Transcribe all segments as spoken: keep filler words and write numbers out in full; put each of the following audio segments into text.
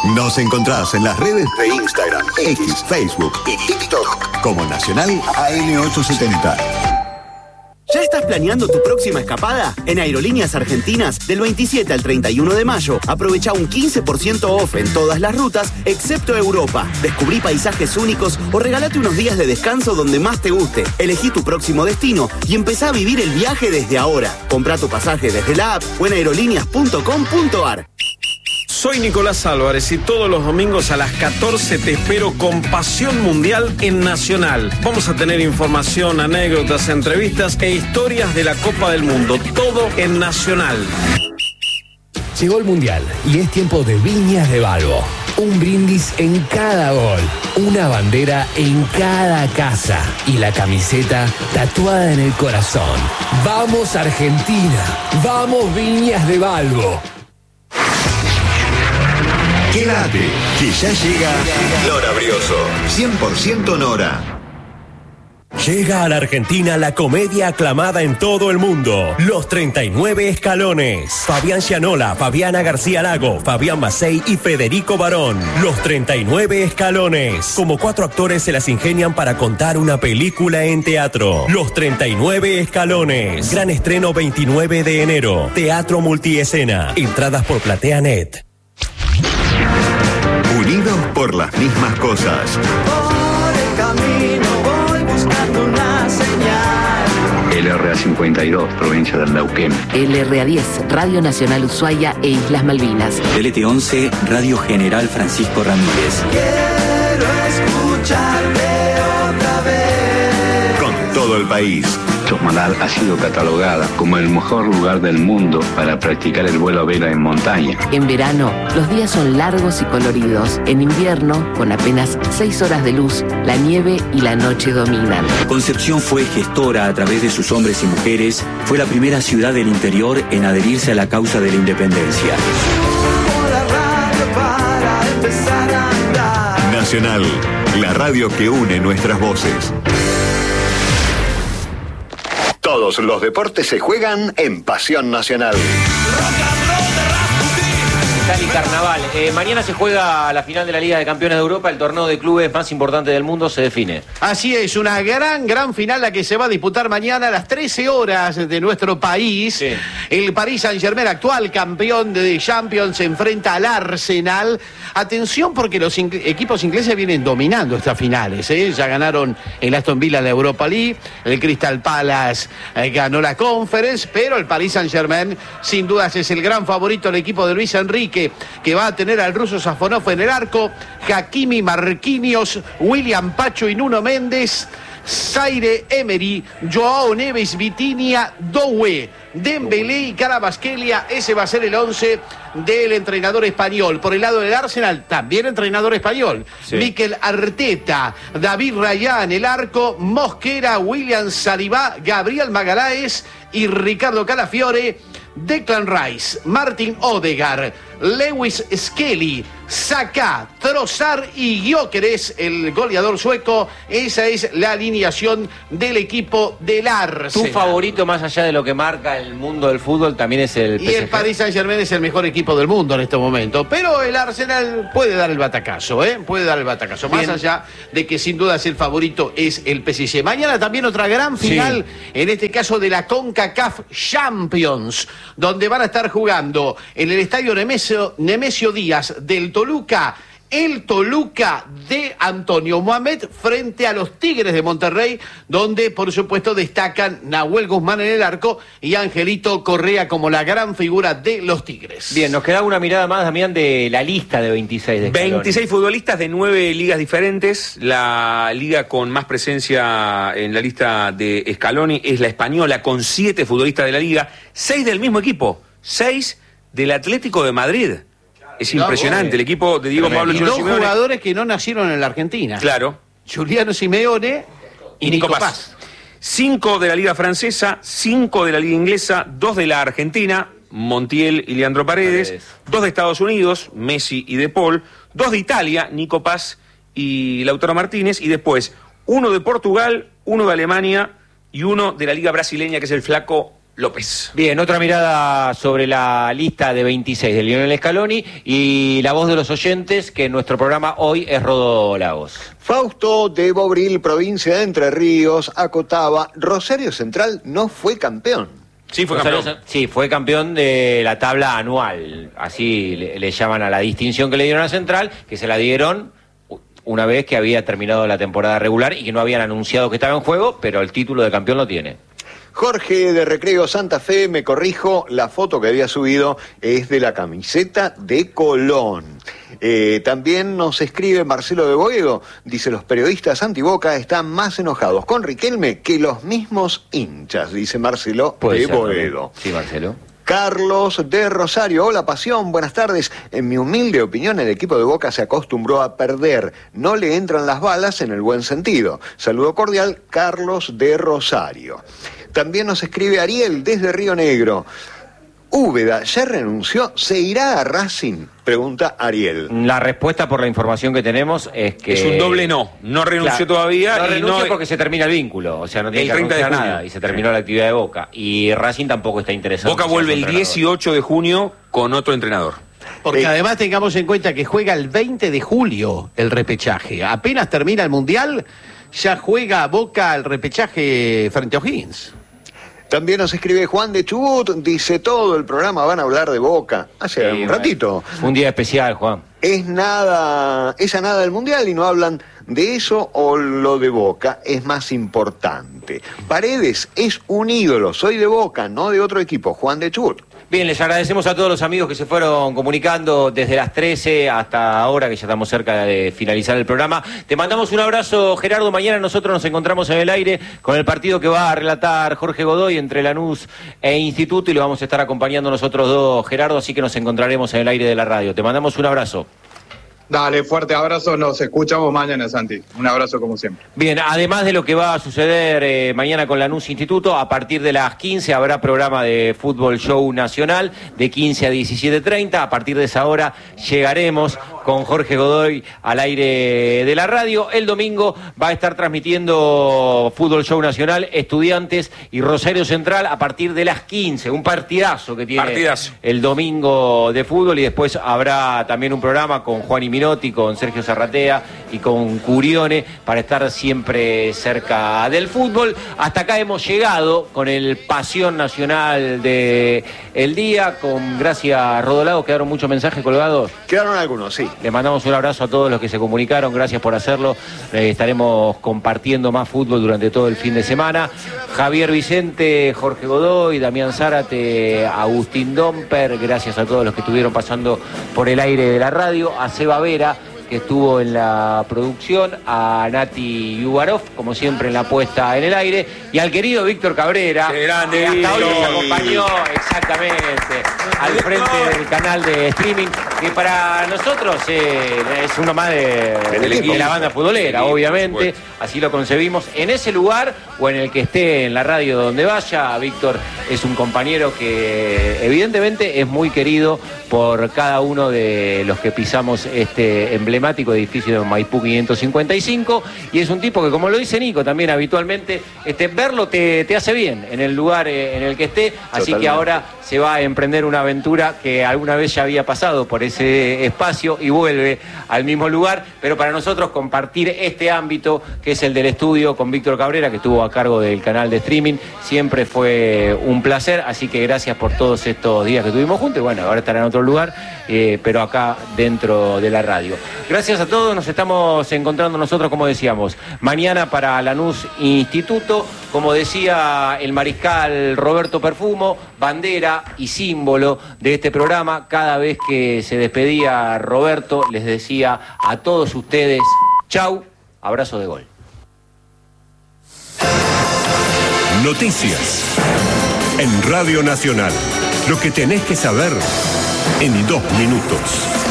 Nos encontrás en las redes de Instagram, X, Facebook y TikTok como Nacional A M ochocientos setenta. ¿Ya estás planeando tu próxima escapada? En Aerolíneas Argentinas, del veintisiete al treinta y uno de mayo, aprovecha un quince por ciento off en todas las rutas, excepto Europa. Descubrí paisajes únicos o regalate unos días de descanso donde más te guste. Elegí tu próximo destino y empezá a vivir el viaje desde ahora. Comprá tu pasaje desde la app o en aerolíneas punto com punto ar. Soy Nicolás Álvarez y todos los domingos a las catorce te espero con Pasión Mundial en Nacional. Vamos a tener información, anécdotas, entrevistas e historias de la Copa del Mundo. Todo en Nacional. Llegó el Mundial y es tiempo de Viñas de Balbo. Un brindis en cada gol, una bandera en cada casa y la camiseta tatuada en el corazón. ¡Vamos Argentina! ¡Vamos Viñas de Balbo! Quédate, que ya llega Nora Brioso. cien por ciento Nora. Llega a la Argentina la comedia aclamada en todo el mundo, Los treinta y nueve Escalones. Fabián Gianola, Fabiana García Lago, Fabián Macei y Federico Barón. Los treinta y nueve Escalones. Como cuatro actores se las ingenian para contar una película en teatro. Los treinta y nueve Escalones. Gran estreno veintinueve de enero. Teatro multiescena. Entradas por PlateaNet. Unidos por las mismas cosas. Por el camino voy buscando una señal. L R A cincuenta y dos, provincia del Neuquén. L R A diez, Radio Nacional Ushuaia e Islas Malvinas. L T once, Radio General Francisco Ramírez. Quiero escucharte otra vez. Con todo el país. Chosmalal ha sido catalogada como el mejor lugar del mundo para practicar el vuelo a vela en montaña. En verano, los días son largos y coloridos. En invierno, con apenas seis horas de luz, la nieve y la noche dominan. Concepción fue gestora a través de sus hombres y mujeres. Fue la primera ciudad del interior en adherirse a la causa de la independencia. Nacional, la radio que une nuestras voces. Todos los deportes se juegan en Pasión Nacional. Cali Carnaval. Eh, mañana se juega la final de la Liga de Campeones de Europa, el torneo de clubes más importante del mundo se define. Así es, una gran, gran final la que se va a disputar mañana a las trece horas de nuestro país. Sí. El Paris Saint-Germain, actual campeón de Champions, se enfrenta al Arsenal. Atención porque los in- equipos ingleses vienen dominando estas finales, ¿eh? Ya ganaron el Aston Villa la Europa League, el Crystal Palace eh, ganó la Conference, pero el Paris Saint-Germain sin dudas es el gran favorito, el equipo de Luis Enrique, que va a tener al ruso Safonov en el arco, Hakimi, Marquinhos, William Pacho y Nuno Méndez, Zaire Emery, Joao Neves, Vitinha, Doué, Dembélé y Carabasquelia. Ese va a ser el once del entrenador español. Por el lado del Arsenal, también entrenador español, sí. Mikel Arteta, David Raya en el arco, Mosquera, William Saliba, Gabriel Magalhães y Ricardo Calafiore. Declan Rice, Martin Odegaard, Lewis Skelly, Saka, Trossard y Gyökeres, el goleador sueco. Esa es la alineación del equipo del Arsenal. Tu favorito, más allá de lo que marca el mundo del fútbol, también es el P S G. Y el Paris Saint-Germain es el mejor equipo del mundo en este momento. Pero el Arsenal puede dar el batacazo, ¿eh? Puede dar el batacazo. Bien. Más allá de que sin duda el favorito es el P S G. Mañana también otra gran final, sí. En este caso de la CONCACAF Champions, donde van a estar jugando en el estadio Nemesio, Nemesio Díaz del Toluca, el Toluca de Antonio Mohamed frente a los Tigres de Monterrey, donde por supuesto destacan Nahuel Guzmán en el arco y Angelito Correa como la gran figura de los Tigres. Bien, nos queda una mirada más, Damián, de la lista de veintiséis de Scaloni. veintiséis futbolistas de nueve ligas diferentes. La liga con más presencia en la lista de Scaloni es la española, con siete futbolistas de la liga, seis del mismo equipo, seis del Atlético de Madrid. Es impresionante, el equipo de Diego Pablo y Cholo dos Simeone. Jugadores que no nacieron en la Argentina. Claro. Giuliano Simeone y, y Nico, Nico Paz. Paz. Cinco de la Liga Francesa, cinco de la Liga Inglesa, dos de la Argentina, Montiel y Leandro Paredes, Paredes, dos de Estados Unidos, Messi y De Paul, dos de Italia, Nico Paz y Lautaro Martínez, y después uno de Portugal, uno de Alemania y uno de la Liga Brasileña, que es el flaco López. Bien, otra mirada sobre la lista de veintiséis de Lionel Scaloni y la voz de los oyentes, que en nuestro programa hoy es Rodo Lagos. Fausto de Bobril, provincia de Entre Ríos, acotaba: Rosario Central no fue campeón. Sí, fue Rosario, campeón. Sí, fue campeón de la tabla anual, así le, le llaman a la distinción que le dieron a Central, que se la dieron una vez que había terminado la temporada regular y que no habían anunciado que estaba en juego, pero el título de campeón lo tiene. Jorge de Recreo Santa Fe, me corrijo, la foto que había subido es de la camiseta de Colón. Eh, también nos escribe Marcelo de Boedo, dice: los periodistas antiboca están más enojados con Riquelme que los mismos hinchas, dice Marcelo de Boedo. Sí, Marcelo. Carlos de Rosario, hola Pasión, buenas tardes. En mi humilde opinión, el equipo de Boca se acostumbró a perder. No le entran las balas en el buen sentido. Saludo cordial, Carlos de Rosario. También nos escribe Ariel desde Río Negro. Úbeda ya renunció, ¿se irá a Racing? Pregunta Ariel. La respuesta, por la información que tenemos, es que... Es un doble no. No renunció Claro, todavía. No y renuncia no... porque se termina el vínculo, o sea, no tiene El que treinta de renunciar junio. nada, y se terminó la actividad de Boca. Y Racing tampoco está interesado. Boca en que sea vuelve su el entrenador. dieciocho de junio con otro entrenador. Porque Eh, además tengamos en cuenta que juega el veinte de julio el repechaje. Apenas termina el Mundial, ya juega Boca el repechaje frente a O'Higgins. También nos escribe Juan de Chubut, dice: todo el programa van a hablar de Boca. Hace Sí, un bueno. ratito. Fue un día especial, Juan. Es nada, es a nada del Mundial y no hablan de eso, o lo de Boca es más importante. Paredes es un ídolo, soy de Boca, no de otro equipo. Juan de Chubut. Bien, les agradecemos a todos los amigos que se fueron comunicando desde las trece hasta ahora, que ya estamos cerca de finalizar el programa. Te mandamos un abrazo, Gerardo. Mañana nosotros nos encontramos en el aire con el partido que va a relatar Jorge Godoy entre Lanús e Instituto, y lo vamos a estar acompañando nosotros dos, Gerardo, así que nos encontraremos en el aire de la radio. Te mandamos un abrazo. Dale, fuerte abrazo, nos escuchamos mañana, Santi. Un abrazo como siempre. Bien, además de lo que va a suceder eh, mañana con Lanús Instituto, a partir de las quince habrá programa de Fútbol Show Nacional de quince a diecisiete treinta. A partir de esa hora llegaremos con Jorge Godoy al aire de la radio. El domingo va a estar transmitiendo Fútbol Show Nacional Estudiantes y Rosario Central a partir de las quince. Un partidazo que tiene Partidazo. el domingo de fútbol, y después habrá también un programa con Juan y Minotti, con Sergio Zarratea y con Curione para estar siempre cerca del fútbol. Hasta acá hemos llegado con el Pasión Nacional de el día, con gracias a Rodolado. Quedaron muchos mensajes colgados. Quedaron algunos, sí. Le mandamos un abrazo a todos los que se comunicaron, gracias por hacerlo. Eh, estaremos compartiendo más fútbol durante todo el fin de semana. Javier Vicente, Jorge Godoy, Damián Zárate, Agustín Domper, gracias a todos los que estuvieron pasando por el aire de la radio, a Seba Vera, que estuvo en la producción, a Nati Yubarov, como siempre en la puesta en el aire, y al querido Víctor Cabrera, ¡Qué grande, que hasta hoy Víctor! nos acompañó exactamente al frente del canal de streaming, que para nosotros eh, es uno más de, Del de equipo. la banda futbolera, Sí, por obviamente, supuesto. así lo concebimos. En ese lugar o en el que esté en la radio donde vaya, Víctor es un compañero que evidentemente es muy querido por cada uno de los que pisamos este emblemático edificio de Maipú quinientos cincuenta y cinco, y es un tipo que, como lo dice Nico también habitualmente, este, verlo te, te hace bien en el lugar eh, en el que esté, así Totalmente. que ahora se va a emprender una aventura que alguna vez ya había pasado por ese espacio y vuelve al mismo lugar, pero para nosotros compartir este ámbito que es el del estudio con Víctor Cabrera, que estuvo a cargo del canal de streaming, siempre fue un placer, así que gracias por todos estos días que tuvimos juntos, y bueno, ahora estará en otro lugar, eh, pero acá dentro de la radio. Gracias a todos, nos estamos encontrando nosotros, como decíamos, mañana para Lanús Instituto, como decía el mariscal Roberto Perfumo, bandera y símbolo de este programa. Cada vez que se despedía Roberto, les decía a todos ustedes, chau, abrazo de gol. Noticias en Radio Nacional. Lo que tenés que saber en dos minutos.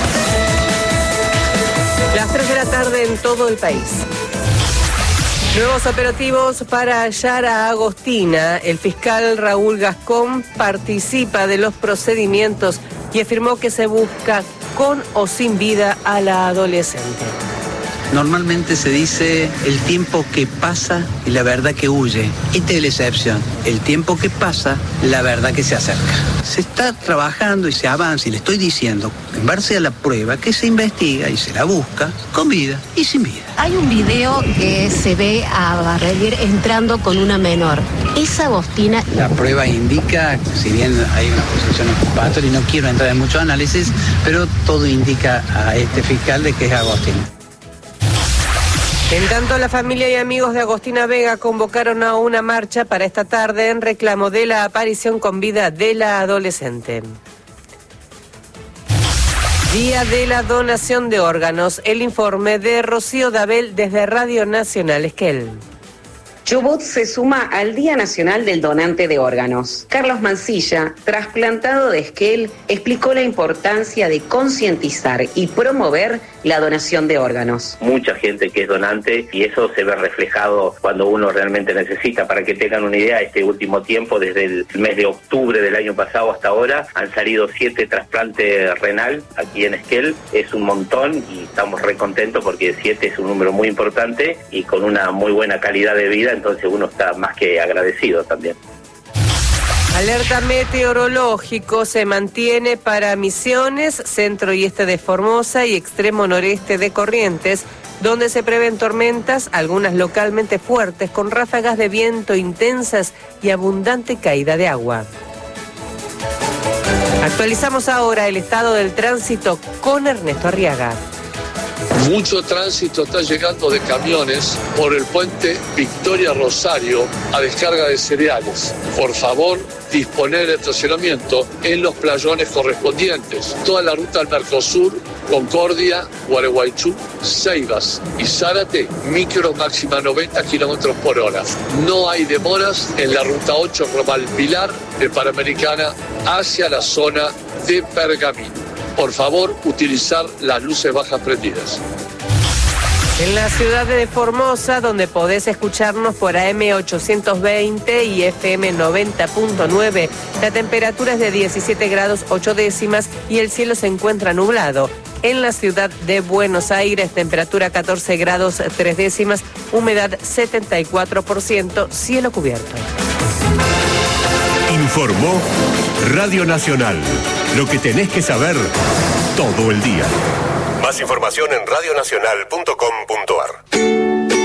Las tres de la tarde en todo el país. Nuevos operativos para hallar a Agostina. El fiscal Raúl Gascón participa de los procedimientos y afirmó que se busca con o sin vida a la adolescente. Normalmente se dice el tiempo que pasa y la verdad que huye. Esta es la excepción. El tiempo que pasa, la verdad que se acerca. Se está trabajando y se avanza y le estoy diciendo, en base a la prueba, que se investiga y se la busca con vida y sin vida. Hay un video que se ve a Barreguer entrando con una menor. ¿Es Agostina? La prueba indica, si bien hay una acusación ocupatoria y no quiero entrar en mucho análisis, pero todo indica a este fiscal de que es Agostina. En tanto, la familia y amigos de Agostina Vega convocaron a una marcha para esta tarde en reclamo de la aparición con vida de la adolescente. Día de la donación de órganos. El informe de Rocío Dabel desde Radio Nacional Esquel. Chubut se suma al Día Nacional del Donante de Órganos. Carlos Mancilla, trasplantado de Esquel, explicó la importancia de concientizar y promover la donación de órganos. Mucha gente que es donante y eso se ve reflejado cuando uno realmente necesita. Para que tengan una idea, este último tiempo, desde el mes de octubre del año pasado hasta ahora, han salido siete trasplantes renal aquí en Esquel. Es un montón y estamos re contentos porque siete es un número muy importante y con una muy buena calidad de vida. Entonces uno está más que agradecido también. Alerta meteorológico se mantiene para Misiones, centro y este de Formosa y extremo noreste de Corrientes, donde se prevén tormentas, algunas localmente fuertes, con ráfagas de viento intensas y abundante caída de agua. Actualizamos ahora el estado del tránsito con Ernesto Arriaga. Mucho tránsito está llegando de camiones por el puente Victoria Rosario a descarga de cereales. Por favor, disponer de estacionamiento en los playones correspondientes. Toda la ruta al Mercosur, Concordia, Gualeguaychú, Ceibas y Zárate, micro máxima noventa kilómetros por hora. No hay demoras en la ruta ocho Romal Pilar de Panamericana hacia la zona de Pergamino. Por favor, utilizar las luces bajas prendidas. En la ciudad de Formosa, donde podés escucharnos por A M ochocientos veinte y F M noventa punto nueve, la temperatura es de diecisiete grados ocho décimas y el cielo se encuentra nublado. En la ciudad de Buenos Aires, temperatura catorce grados tres décimas, humedad setenta y cuatro por ciento, cielo cubierto. Informó Radio Nacional. Lo que tenés que saber todo el día. Más información en radionacional punto com punto ar.